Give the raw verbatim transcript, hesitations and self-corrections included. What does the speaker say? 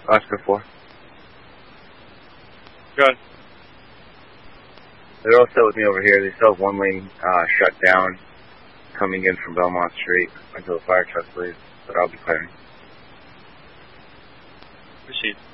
Oscar four. Good. They're all set with me over here. They still have one lane uh, shut down coming in from Belmont Street until the fire truck leaves, but I'll be clearing. Proceed.